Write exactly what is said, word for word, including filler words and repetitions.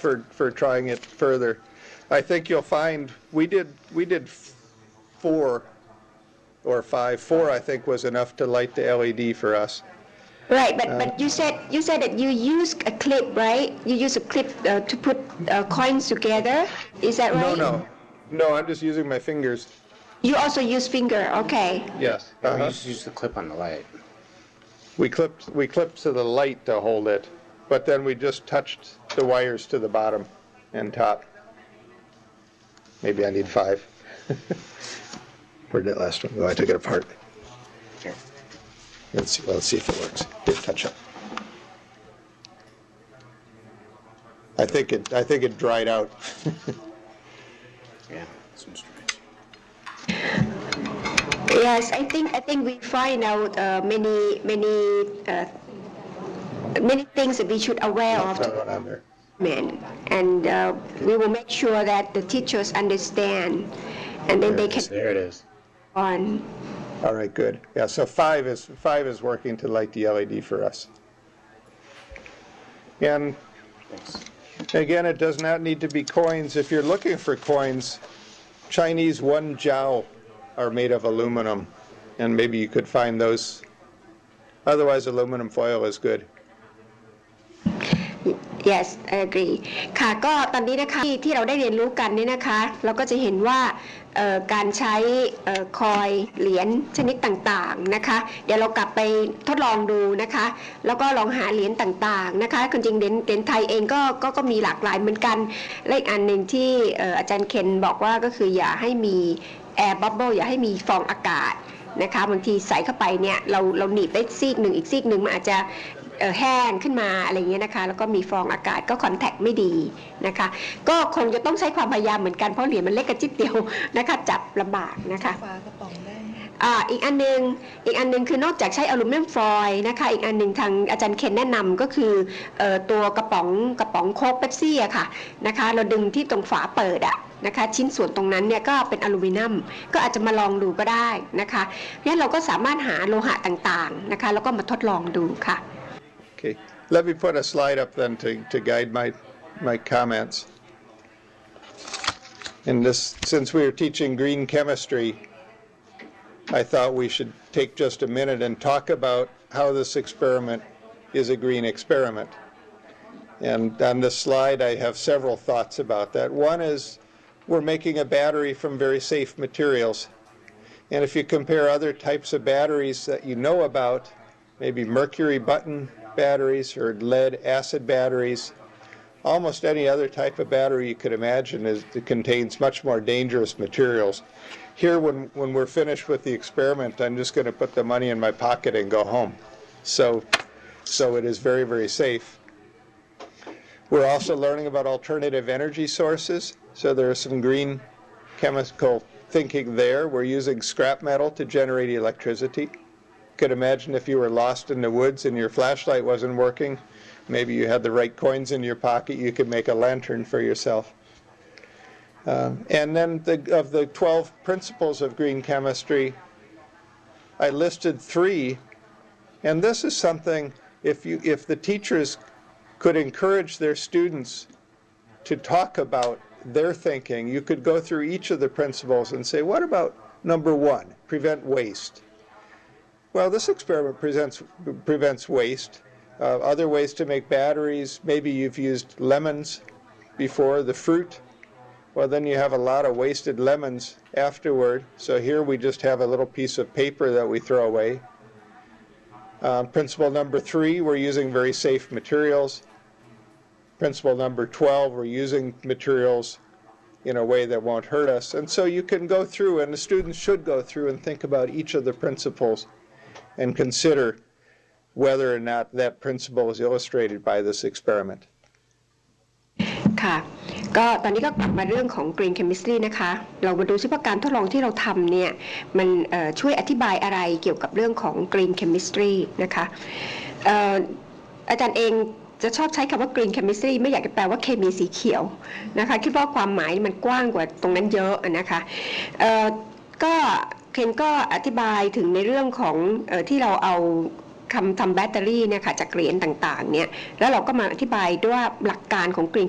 for for trying it further. I think you'll find we did we did four or five. Four, I think, was enough to light the L E D for us. Right, but uh, but you said you said that you use a clip, right? You use a clip uh, to put uh, coins together. Is that right? No, no, no. I'm just using my fingers. You also use finger, okay? Yes. Uh-huh. We just use the clip on the light. We clipped we clipped to the light to hold it, but then we just touched the wires to the bottom and top. Maybe I need five. Where'd that last one go? I took it apart. Here. Let's see. Let's see if it works. Did touch up. I think it. I think it dried out. Yeah, seems dry. Yes, I think I think we find out uh, many many uh, many things that we should aware of. And uh, we will make sure that the teachers understand, and then there they can. Is. There it is. On. All right, good. Yeah, so five is five is working to light the L E D for us. And Thanks. Again, it does not need to be coins. If you're looking for coins, Chinese one jiao are made of aluminum, and maybe you could find those. Otherwise, aluminum foil is good. Yes, I agree. ค่ะก็ตอนนี้นะคะที่เราได้เรียนรู้กันนี่นะคะเราก็จะเห็นว่าการใช้คอยเหรียญชนิดต่างๆนะคะเดี๋ยวเรากลับไปทดลองดูนะคะแล้วก็ลองหาเหรียญต่างๆนะคะจริงๆเหรียญเหรียญไทยเองก็ก็ก็มีหลากหลายเหมือนกันและอีกอันหนึ่งที่อาจารย์เคนบอกว่าก็คืออย่าให้มีแอร์บับเบิ้ลอย่าให้มีฟองอากาศนะคะบางทีใส่เข้าไปเนี่ยเราเราหนีบได้ซีกหนึ่งอีกซีกหนึ่งมันอาจจะแห้งขึ้นมาอะไรเงี้ยนะคะแล้วก็มีฟองอากาศก็คอนแทคไม่ดีนะคะก็คงจะต้องใช้ความพยายามเหมือนกันเพราะเหรียญมันเล็กกระจิ๊บเดียวนะคะจับลำบากนะคะฝากระป๋องได้อ่าอีกอันนึงอีกอันนึงคือนอกจากใช้อลูมิเนียมฟอยล์นะคะอีกอันนึงทางอาจารย์เคนแนะนำก็คือเอ่อตัวกระป๋องกระป๋องโค้กเป๊ปซี่อะค่ะนะคะเราดึงที่ตรงฝาเปิดอะนะคะชิ้นส่วนตรงนั้นเนี่ยก็เป็นอลูมิเนียมก็อาจจะมาลองดูก็ได้นะคะเพราะฉะนั้นเราก็สามารถหาโลหะต่างๆนะคะแล้วก็มาทดลองดูค่ะ Okay, let me put a slide up then to, to guide my, my comments. And this, since we are teaching green chemistry, I thought we should take just a minute and talk about how this experiment is a green experiment. And on this slide, I have several thoughts about that. One is we're making a battery from very safe materials. And if you compare other types of batteries that you know about, maybe mercury button batteries or lead acid batteries, almost any other type of battery you could imagine is, it contains much more dangerous materials. Here, when, when we're finished with the experiment, I'm just going to put the money in my pocket and go home. So, so it is very, very safe. We're also learning about alternative energy sources. So there is some green chemical thinking there. We're using scrap metal to generate electricity. Could imagine if you were lost in the woods and your flashlight wasn't working, maybe you had the right coins in your pocket, you could make a lantern for yourself. Uh, and then the, of the twelve principles of green chemistry, I listed three, and this is something, if you if the teachers could encourage their students to talk about their thinking, you could go through each of the principles and say, what about number one, prevent waste? Well, this experiment presents, prevents waste. Uh, other ways to make batteries, maybe you've used lemons before, the fruit. Well, then you have a lot of wasted lemons afterward. So here we just have a little piece of paper that we throw away. Um, principle number three, we're using very safe materials. Principle number twelve, we're using materials in a way that won't hurt us. And so you can go through, and the students should go through and think about each of the principles and consider whether or not that principle is illustrated by this experiment. ค่ะก็ตอนนี้ก็กลับมาเรื่องของ Green Chemistry นะคะเรามาดูซิว่าการทดลองที่เราทำเนี่ยมันช่วยอธิบายอะไรเกี่ยวกับเรื่องของ Green Chemistry นะคะอาจารย์เองจะชอบใช้คำว่า Green Chemistry ไม่อยากจะแปลว่าเคมีสีเขียวนะคะคิดว่าความหมายมันกว้างกว่าตรงนั้นเยอะนะคะก็เคนก็อธิบายถึงในเรื่องของเอ่อที่เราเอาคำทำแบตเตอรี่เนี่ยค่ะจากเหรียญต่างๆเนี่ยแล้วเราก็มาอธิบายด้วยว่าหลักการของ Green